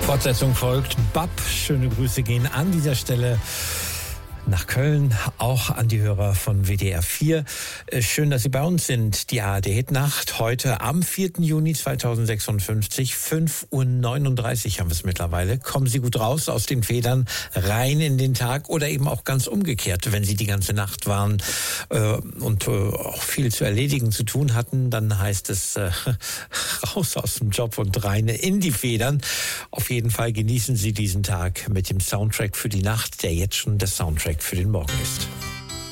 Fortsetzung folgt. Bab, schöne Grüße gehen an dieser Stelle nach Köln, auch an die Hörer von WDR 4. Schön, dass Sie bei uns sind. Die ARD-Hitnacht heute am 4. Juni 2056, 5:39 Uhr haben wir es mittlerweile. Kommen Sie gut raus aus den Federn, rein in den Tag oder eben auch ganz umgekehrt. Wenn Sie die ganze Nacht waren und auch viel zu erledigen, zu tun hatten, dann heißt es raus aus dem Job und rein in die Federn. Auf jeden Fall genießen Sie diesen Tag mit dem Soundtrack für die Nacht, der jetzt schon der Soundtrack für den Morgen ist.